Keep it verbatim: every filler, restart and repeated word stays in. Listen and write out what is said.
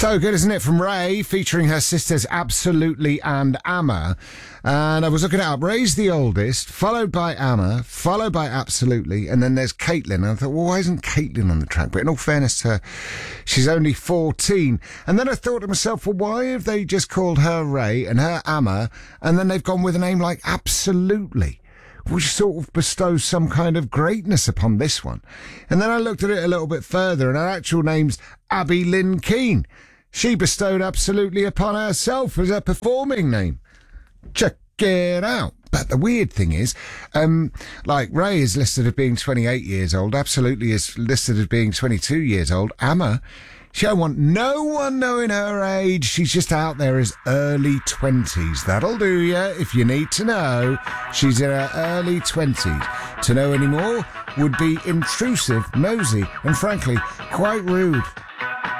So good, isn't it? From Ray, featuring her sisters Absolutely and Amma. And I was looking it up. Ray's the oldest, followed by Amma, followed by Absolutely, and then there's Caitlin. And I thought, well, why isn't Caitlin on the track? But in all fairness to her, she's only fourteen. And then I thought to myself, well, why have they just called her Ray and her Amma, and then they've gone with a name like Absolutely, which sort of bestows some kind of greatness upon this one. And then I looked at it a little bit further, and her actual name's Abby Lynn Keane. She bestowed Absolutely upon herself as her performing name. Check it out. But the weird thing is, um, like, Ray is listed as being twenty-eight years old, Absolutely is listed as being twenty-two years old. Amma, she don't want no one knowing her age. She's just out there as early twenties. That'll do ya if you need to know. She's in her early twenties. To know any more would be intrusive, nosy, and frankly, quite rude.